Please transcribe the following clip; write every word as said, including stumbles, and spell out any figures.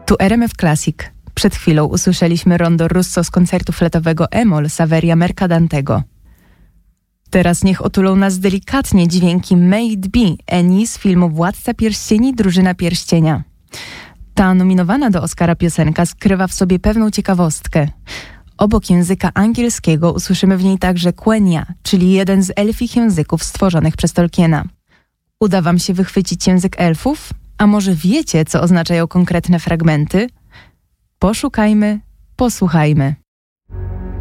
Tu R M F Classic. Przed chwilą usłyszeliśmy rondo russo z koncertu fletowego E-moll Saveria Mercadantego. Teraz niech otulą nas delikatnie dźwięki May It Be Eni z filmu Władca Pierścieni, Drużyna Pierścienia. Ta nominowana do Oscara piosenka skrywa w sobie pewną ciekawostkę. Obok języka angielskiego usłyszymy w niej także Quenya, czyli jeden z elfich języków stworzonych przez Tolkiena. Uda wam się wychwycić język elfów? A może wiecie, co oznaczają konkretne fragmenty? Poszukajmy, posłuchajmy.